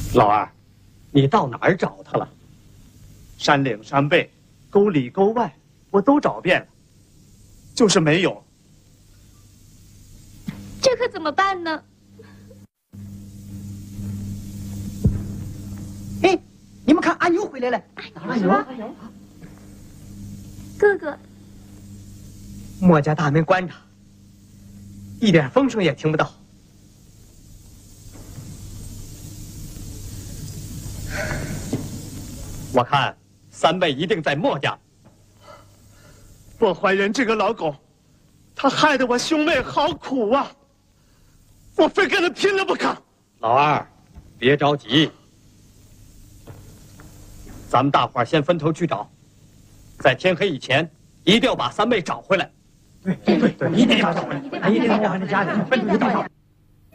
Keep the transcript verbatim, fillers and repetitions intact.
老二，你到哪儿找他了？山岭山背，沟里沟外，我都找遍了，就是没有。 这可怎么办呢？ 哎，你们看，阿牛回来了。 阿牛，阿牛，哥哥， 莫家大门关着，一点风声也听不到。 我看三妹一定在莫家。 莫怀仁这个老狗，他害得我兄妹好苦啊！我非跟他拼了不可。 老二，别着急，咱们大伙儿先分头去找，在天黑以前一定要把三妹找回来。 对对对，一定要找回来，一定要把这家人分头去找。